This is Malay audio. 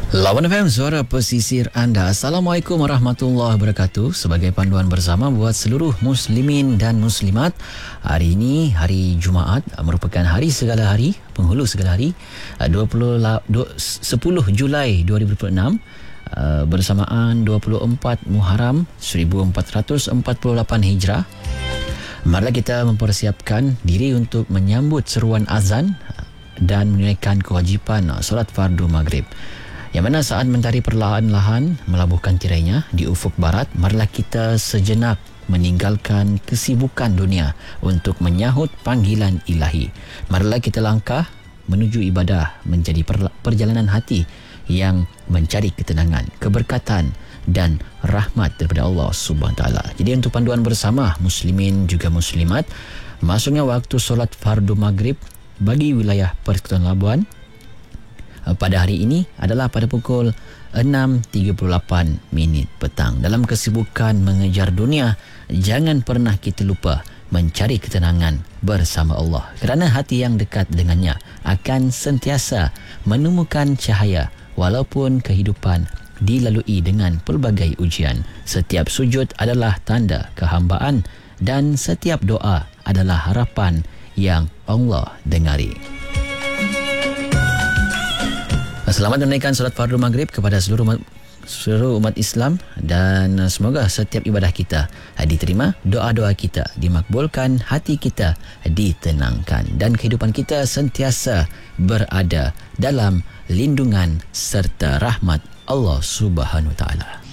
Lawan FM, suara pesisir anda. Assalamualaikum warahmatullahi wabarakatuh. Sebagai panduan bersama buat seluruh muslimin dan muslimat, hari ini hari Jumaat merupakan hari segala hari, penghulu segala hari, 10 Julai 2026, bersamaan 24 Muharram 1448 Hijrah. Marilah kita mempersiapkan diri untuk menyambut seruan azan dan menunaikan kewajipan solat fardu maghrib, yang mana saat mentari perlahan-lahan melabuhkan tirainya di ufuk barat. Marilah kita sejenak meninggalkan kesibukan dunia untuk menyahut panggilan ilahi. Marilah kita langkah menuju ibadah menjadi perjalanan hati yang mencari ketenangan, keberkatan dan rahmat daripada Allah Subhanahu Wa Taala. Jadi untuk panduan bersama muslimin juga muslimat, masuknya waktu solat fardu maghrib bagi wilayah Persekutuan Labuan pada hari ini adalah pada pukul 6.38 petang. Dalam kesibukan mengejar dunia, jangan pernah kita lupa mencari ketenangan bersama Allah, kerana hati yang dekat dengannya akan sentiasa menemukan cahaya walaupun kehidupan dilalui dengan pelbagai ujian. Setiap sujud adalah tanda kehambaan dan setiap doa adalah harapan yang Allah dengari. Selamat menunaikan solat fardu maghrib kepada seluruh umat Islam, dan semoga setiap ibadah kita diterima, doa-doa kita dimakbulkan, hati kita ditenangkan dan kehidupan kita sentiasa berada dalam lindungan serta rahmat Allah Subhanahu Wa Taala.